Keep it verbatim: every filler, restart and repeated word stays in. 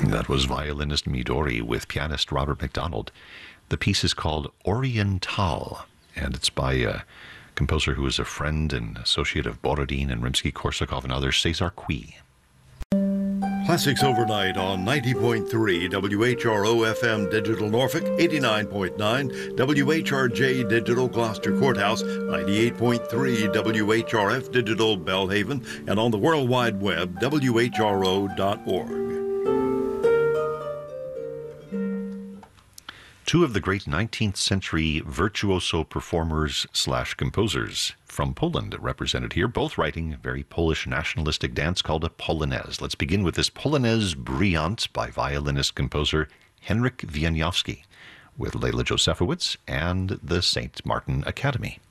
That was violinist Midori with pianist Robert McDonald. The piece is called Oriental, and it's by a composer who is a friend and associate of Borodin and Rimsky-Korsakov and others, Cesar Cui. Classics Overnight on ninety point three W H R O F M Digital Norfolk, eighty-nine point nine W H R J Digital Gloucester Courthouse, ninety-eight point three W H R F Digital Belhaven, and on the World Wide Web, W H R O dot org. Two of the great nineteenth century virtuoso performers slash composers from Poland represented here, both writing a very Polish nationalistic dance called a Polonaise. Let's begin with this Polonaise Brillante by violinist-composer Henryk Wieniawski with Leila Josefowicz and the Saint Martin Academy.